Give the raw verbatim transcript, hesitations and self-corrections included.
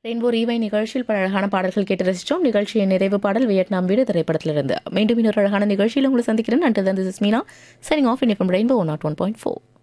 Rainbow ரீவை நிகழ்ச்சியில் பல அழகான பாடல்கள் கேட்டு ரசித்தோம். நிகழ்ச்சியின் நிறைவு பாடல் வியட்நாம் வீடு திரைப்படத்திலிருந்து. மீண்டும் இன்னொரு அழகான நிகழ்ச்சியில் உங்களை சந்திக்கிறேன். Under than this is Meena signing of in FM rainbow not one point four.